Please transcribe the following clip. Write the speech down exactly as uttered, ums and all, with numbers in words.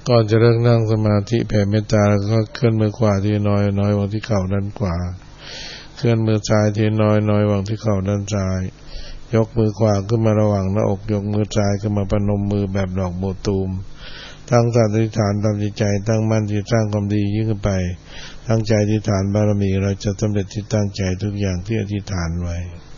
ก่อนจะเริ่มนั่งสมาธิแผ่เมตตาแล้วก็เคลื่อนมือขวาที่น้อยน้อยวางที่เข่าด้านขวาเคลื่อนมือซ้ายที่น้อยน้อยวางที่เข่าด้านซ้ายยกมือขวาขึ้นมาระหว่างหน้าอกยกมือซ้ายขึ้นมาประนมมือแบบดอกโบตูมตั้งสัตย์อธิษฐานตามจิตใจตั้งมั่นที่สร้างความดียิ่งขึ้นไปตั้งใจอธิษฐานบารมีเราจะสำเร็จที่ตั้งใจทุกอย่างที่อธิษฐานไว้